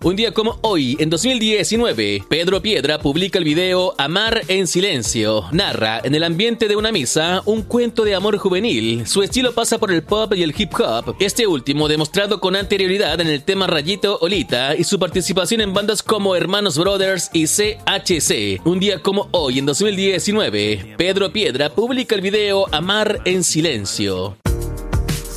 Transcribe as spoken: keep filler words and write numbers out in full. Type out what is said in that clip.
Un día como hoy, en dos mil diecinueve, Pedro Piedra publica el video Amar en silencio. Narra, en el ambiente de una misa, un cuento de amor juvenil. Su estilo pasa por el pop y el hip hop, este último demostrado con anterioridad en el tema Rayito Olita y su participación en bandas como Hermanos Brothers y C H C. Un día como hoy, en dos mil diecinueve, Pedro Piedra publica el video Amar en silencio.